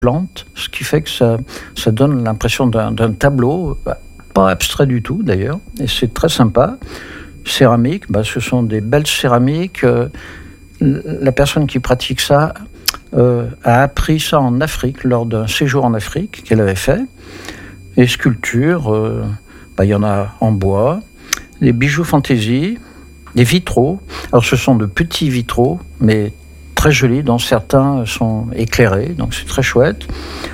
plantes, ce qui fait que ça donne l'impression d'un tableau, pas abstrait du tout d'ailleurs, et c'est très sympa. Céramique, ce sont des belles céramiques. La personne qui pratique ça a appris ça en Afrique, lors d'un séjour en Afrique qu'elle avait fait. Et sculptures, il y en a en bois, des bijoux fantaisie, des vitraux. Alors ce sont de petits vitraux, mais très jolis, dont certains sont éclairés, donc c'est très chouette.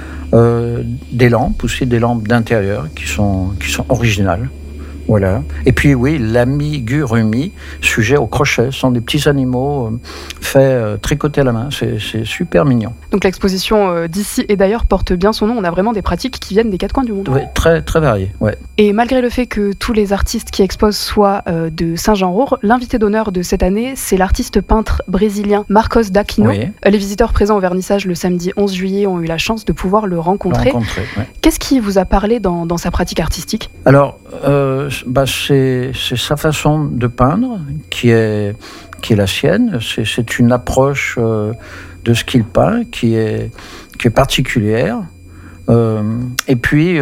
Des lampes aussi, des lampes d'intérieur qui sont originales. Voilà. Et puis oui, l'amigurumi, sujet au crochet, ce sont des petits animaux faits tricotés à la main. C'est super mignon. Donc l'exposition d'ici et d'ailleurs porte bien son nom. On a vraiment des pratiques qui viennent des quatre coins du monde. Oui, très, très variées. Ouais. Et malgré le fait que tous les artistes qui exposent soient de Saint-Jean-Roure, l'invité d'honneur de cette année, c'est l'artiste peintre brésilien Marcos d'Aquino. Oui. Les visiteurs présents au vernissage le samedi 11 juillet ont eu la chance de pouvoir le rencontrer. Ouais. Qu'est-ce qui vous a parlé dans sa pratique artistique ? Alors, c'est sa façon de peindre qui est la sienne. C'est une approche de ce qu'il peint qui est particulière. Et puis,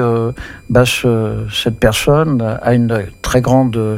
cette personne a une très grande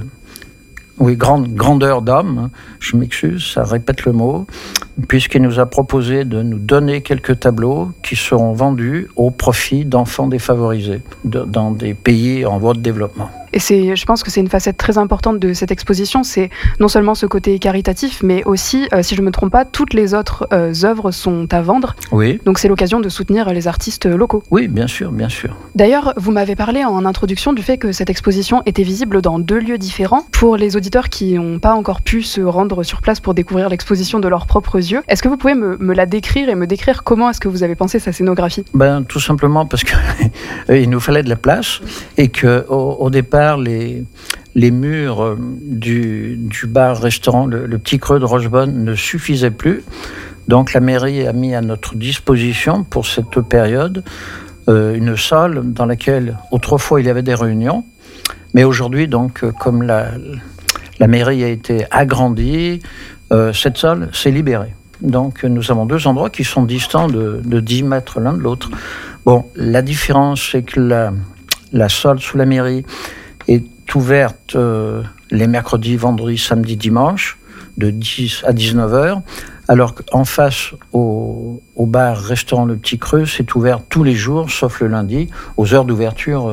grandeur d'âme. Je m'excuse, ça répète le mot, puisqu'il nous a proposé de nous donner quelques tableaux qui seront vendus au profit d'enfants défavorisés dans des pays en voie de développement. Et je pense que c'est une facette très importante de cette exposition, c'est non seulement ce côté caritatif, mais aussi, si je ne me trompe pas, toutes les autres œuvres sont à vendre. Oui. Donc c'est l'occasion de soutenir les artistes locaux. Oui, bien sûr, bien sûr. D'ailleurs, vous m'avez parlé en introduction du fait que cette exposition était visible dans 2 lieux différents. Pour les auditeurs qui n'ont pas encore pu se rendre sur place pour découvrir l'exposition de leurs propres yeux, est-ce que vous pouvez me la décrire et me décrire comment est-ce que vous avez pensé sa scénographie ? Tout simplement parce qu'il nous fallait de la place et qu'au départ, les murs du bar-restaurant, le Petit Creux de Rochebonne, ne suffisaient plus. Donc la mairie a mis à notre disposition pour cette période une salle dans laquelle autrefois il y avait des réunions. Mais aujourd'hui, donc, comme la mairie a été agrandie, cette salle s'est libérée. Donc nous avons 2 endroits qui sont distants de 10 mètres l'un de l'autre. Bon, la différence, c'est que la salle sous la mairie est ouverte les mercredis, vendredis, samedis, dimanches, de 10 à 19h, alors qu'en face au bar-restaurant Le Petit Creux, c'est ouvert tous les jours, sauf le lundi, aux heures d'ouverture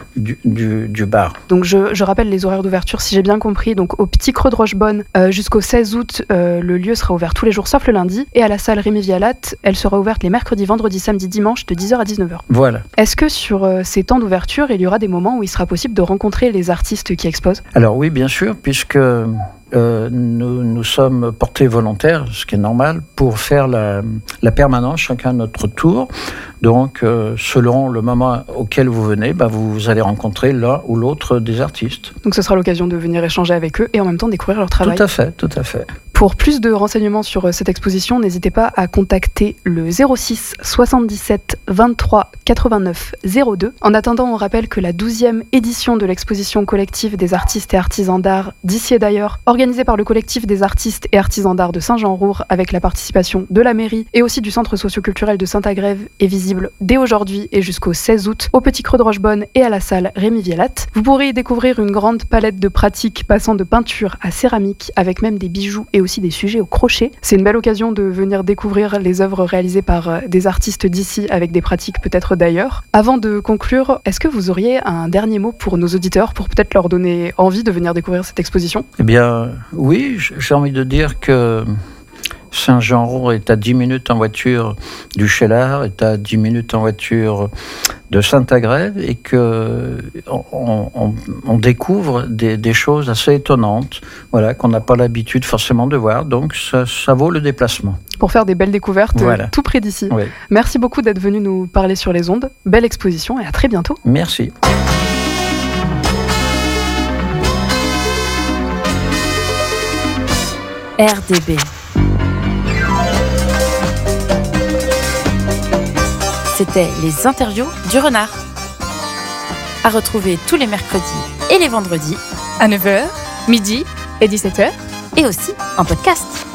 du bar. Donc je rappelle les horaires d'ouverture, si j'ai bien compris. Donc au Petit Creux de Rochebonne, jusqu'au 16 août, le lieu sera ouvert tous les jours, sauf le lundi. Et à la salle Rémy Vialat, elle sera ouverte les mercredis, vendredis, samedis, dimanches, de 10h à 19h. Voilà. Est-ce que sur ces temps d'ouverture, il y aura des moments où il sera possible de rencontrer les artistes qui exposent ? Alors oui, bien sûr, puisque nous sommes portés volontaires, ce qui est normal, pour faire la permanence, chacun à notre tour. Donc, selon le moment auquel vous venez, vous allez rencontrer l'un ou l'autre des artistes. Donc, ce sera l'occasion de venir échanger avec eux et en même temps découvrir leur travail. Tout à fait, tout à fait. Pour plus de renseignements sur cette exposition, n'hésitez pas à contacter le 06 77 23 89 02. En attendant, on rappelle que la 12e édition de l'exposition collective des artistes et artisans d'art d'ici et d'ailleurs, organisée par le collectif des artistes et artisans d'art de Saint-Jean-Roure avec la participation de la mairie et aussi du centre socio-culturel de Saint-Agrève, est visible dès aujourd'hui et jusqu'au 16 août au Petit Creux de Rochebonne et à la salle Rémy Vialat. Vous pourrez y découvrir une grande palette de pratiques passant de peinture à céramique avec même des bijoux et aussi des sujets au crochet. C'est une belle occasion de venir découvrir les œuvres réalisées par des artistes d'ici avec des pratiques peut-être d'ailleurs. Avant de conclure, est-ce que vous auriez un dernier mot pour nos auditeurs pour peut-être leur donner envie de venir découvrir cette exposition ? Eh bien, oui, j'ai envie de dire que Saint-Jean-Roure est à 10 minutes en voiture du Cheylard, est à 10 minutes en voiture de Saint-Agrève et qu'on découvre des choses assez étonnantes, qu'on n'a pas l'habitude forcément de voir. Donc ça vaut le déplacement. Pour faire des belles découvertes tout près d'ici. Oui. Merci beaucoup d'être venu nous parler sur les ondes. Belle exposition et à très bientôt. Merci. RDB. C'était les interviews du renard. À retrouver tous les mercredis et les vendredis à 9h, midi et 17h et aussi en podcast.